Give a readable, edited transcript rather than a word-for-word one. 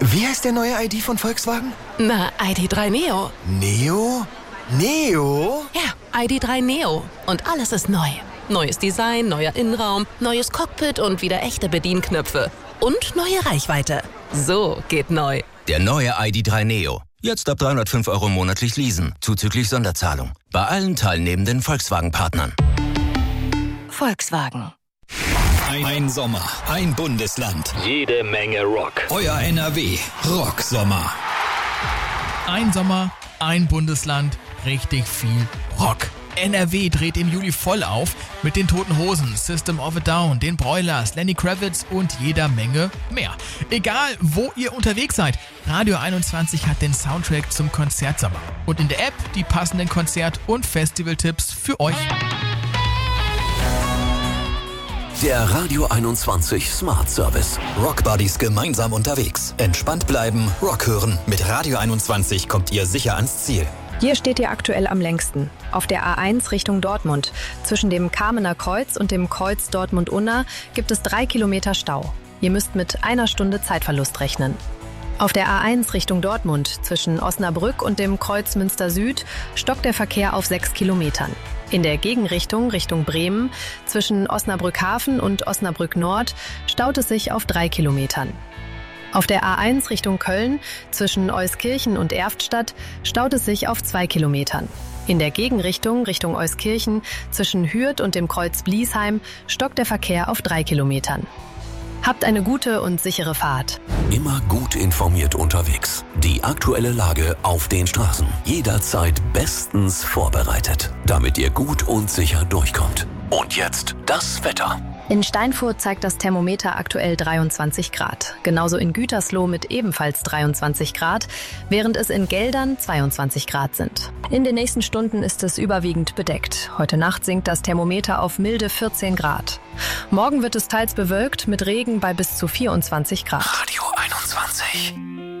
Wie heißt der neue ID von Volkswagen? Na, ID.3 Neo. Neo? Neo? Ja, ID.3 Neo. Und alles ist neu. Neues Design, neuer Innenraum, neues Cockpit und wieder echte Bedienknöpfe. Und neue Reichweite. So geht neu. Der neue ID.3 Neo. Jetzt ab 305 € monatlich leasen, zuzüglich Sonderzahlung. Bei allen teilnehmenden Volkswagen-Partnern. Volkswagen. Ein Sommer, ein Bundesland. Jede Menge Rock. Euer NRW Rocksommer. Ein Sommer, ein Bundesland, richtig viel Rock. NRW dreht im Juli voll auf mit den Toten Hosen, System of a Down, den Broilers, Lenny Kravitz und jeder Menge mehr. Egal, wo ihr unterwegs seid, Radio 21 hat den Soundtrack zum Konzertsommer. Und in der App die passenden Konzert- und Festivaltipps für euch. Der Radio 21 Smart Service. Rockbuddies gemeinsam unterwegs. Entspannt bleiben, Rock hören. Mit Radio 21 kommt ihr sicher ans Ziel. Hier steht ihr aktuell am längsten. Auf der A1 Richtung Dortmund. Zwischen dem Kamener Kreuz und dem Kreuz Dortmund-Unna gibt es 3 Kilometer Stau. Ihr müsst mit 1 Stunde Zeitverlust rechnen. Auf der A1 Richtung Dortmund zwischen Osnabrück und dem Kreuz Münster Süd stockt der Verkehr auf 6 Kilometern. In der Gegenrichtung Richtung Bremen zwischen Osnabrück Hafen und Osnabrück Nord staut es sich auf 3 Kilometern. Auf der A1 Richtung Köln zwischen Euskirchen und Erftstadt staut es sich auf 2 Kilometern. In der Gegenrichtung Richtung Euskirchen zwischen Hürth und dem Kreuz Bliesheim stockt der Verkehr auf 3 Kilometern. Habt eine gute und sichere Fahrt. Immer gut informiert unterwegs. Die aktuelle Lage auf den Straßen. Jederzeit bestens vorbereitet, damit ihr gut und sicher durchkommt. Und jetzt das Wetter. In Steinfurt zeigt das Thermometer aktuell 23 Grad. Genauso in Gütersloh mit ebenfalls 23 Grad, während es in Geldern 22 Grad sind. In den nächsten Stunden ist es überwiegend bedeckt. Heute Nacht sinkt das Thermometer auf milde 14 Grad. Morgen wird es teils bewölkt mit Regen bei bis zu 24 Grad. Radio 21.